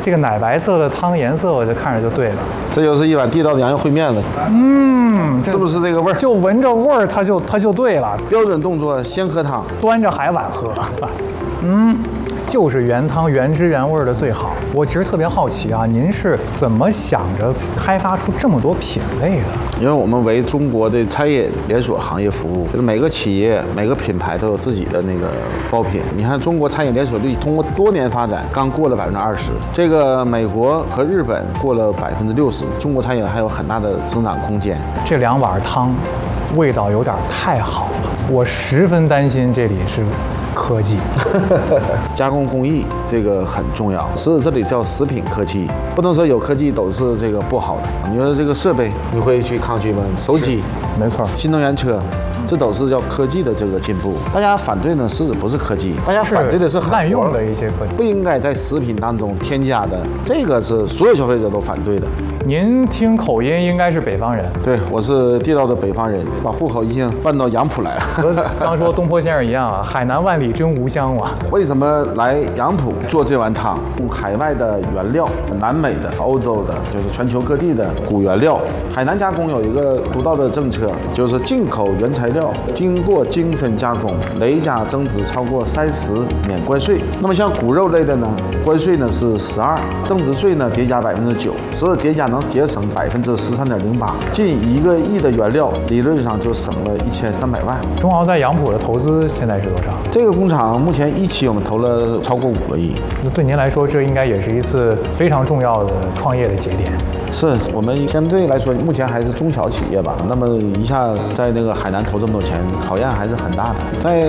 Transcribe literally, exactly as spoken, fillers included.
这个奶白色的汤颜色，我就看着就对了。 这就是一碗地道的羊肉烩面了。 嗯， 是不是这个味儿？ 就闻着味儿，它就它就对了。 标准动作，先喝汤， 端着海碗喝。嗯。就是原汤原汁原味的最好。我其实特别好奇啊，您是怎么想着开发出这么多品类的？ 因为我们为中国的餐饮连锁行业服务，就是每个企业、每个品牌都有自己的那个爆品。你看，中国餐饮连锁率通过多年发展，刚过了百分之二十，这个美国和日本过了百分之六十，中国餐饮还有很大的增长空间。 这两碗汤，味道有点太好了，我十分担心这里是科技。 加工工艺这个很重要，是这里叫食品科技，不能说有科技都是这个不好的。你说这个设备，你会去抗拒吗？手机， 没错， 新能源车，这都是叫科技的这个进步。大家反对呢，是不是科技？大家反对的是滥用的一些科技， 不应该在食品当中添加的，这个是所有消费者都反对的。 您听口音应该是北方人， 对，我是地道的北方人，把户口已经搬到杨浦来了。 和刚说东坡先生一样啊，海南万里真无香嘛。 为什么来杨浦做这碗汤？用海外的原料，南美的、欧洲的，就是全球各地的古原料。海南加工有一个独到的政策，就是进口原材料经过精深加工，累加增值超过三十免关税。那么像骨肉类的呢，关税呢是十二，增值税呢叠加百分之九，所以叠加能节省百分之十三点零八，近一个亿的原料，理论上就省了一千三百万。 中豪在杨浦的投资现在是多少？ 这个工厂目前一期我们投了超过五个亿。 那对您来说，这应该也是一次非常重要的创业的节点。 是我们相对来说目前还是中小企业吧，那么一下在那个海南投这么多钱，考验还是很大的。在